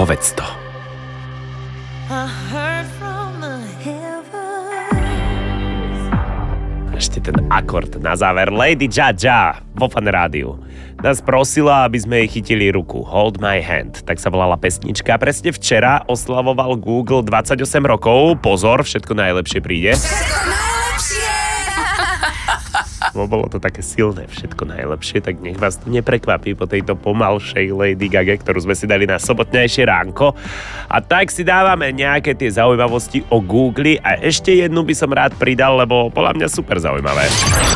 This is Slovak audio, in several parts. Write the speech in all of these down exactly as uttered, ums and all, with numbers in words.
Povedz to. Ešte ten akord na záver. Lady Jaja vo Fan Rádiu nás prosila, aby sme jej chytili ruku. Hold my hand. Tak sa volala pesnička. Presne včera oslavoval Google dvadsaťosem rokov. Pozor, všetko najlepšie príde. Všetko najlepšie! Bolo to také silné, všetko najlepšie, tak nech vás to neprekvapí po tejto pomalšej Lady Gaga, ktorú sme si dali na sobotnejšie ránko. A tak si dávame nejaké tie zaujímavosti o Google a ešte jednu by som rád pridal, lebo podľa mňa super zaujímavé.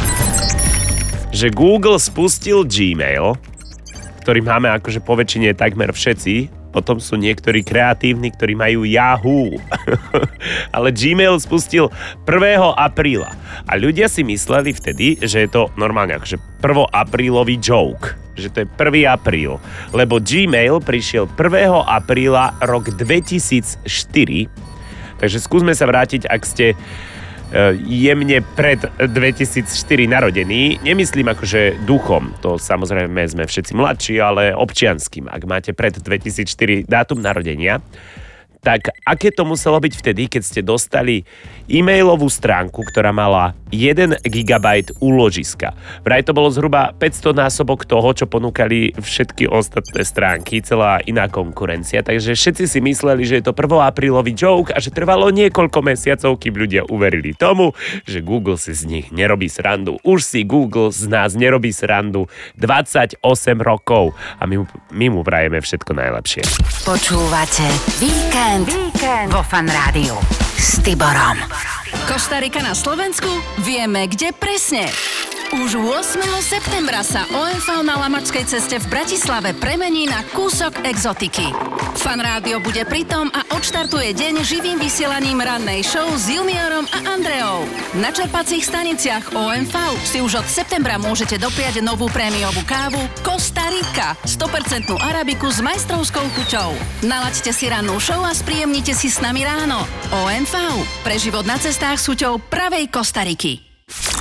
Že Google spustil Gmail, ktorý máme akože po väčšine takmer všetci. Potom sú niektorí kreatívni, ktorí majú Yahoo. Ale Gmail spustil prvého apríla. A ľudia si mysleli vtedy, že je to normálne akože prvoaprílový joke. Že to je prvý apríl. Lebo Gmail prišiel prvého apríla rok dvetisícštyri. Takže skúsme sa vrátiť, ak ste jemne pred dvetisícštyri narodení. Nemyslím akože duchom, to samozrejme sme všetci mladší, ale občianským. Ak máte pred dvetisícštyri dátum narodenia, tak aké to muselo byť vtedy, keď ste dostali e-mailovú stránku, ktorá mala jeden gigabajt úložiska. Vraj to bolo zhruba päťsto násobok toho, čo ponúkali všetky ostatné stránky, celá iná konkurencia. Takže všetci si mysleli, že je to prvoaprílový joke a že trvalo niekoľko mesiacov, kým ľudia uverili tomu, že Google si z nich nerobí srandu. Už si Google z nás nerobí srandu dvadsaťosem rokov a my, my mu prajeme všetko najlepšie. Počúvate Víkend Víkend vo Fan Rádiu s Tiborom. Koštarika na Slovensku? Vieme, kde presne. Už ôsmeho septembra sa ó em vé na Lamačskej ceste v Bratislave premení na kúsok exotiky. Fan Rádio bude pritom a odštartuje deň živým vysielaním rannej show s Juniorom a Andreou. Na čerpacích staniciach ó em vé si už od septembra môžete dopriať novú prémiovú kávu Costa Rica, sto percent arabiku s majstrovskou chuťou. Nalaďte si rannú show a spríjemnite si s nami ráno. ó em vé pre život na cestách s chuťou pravej Kostariky.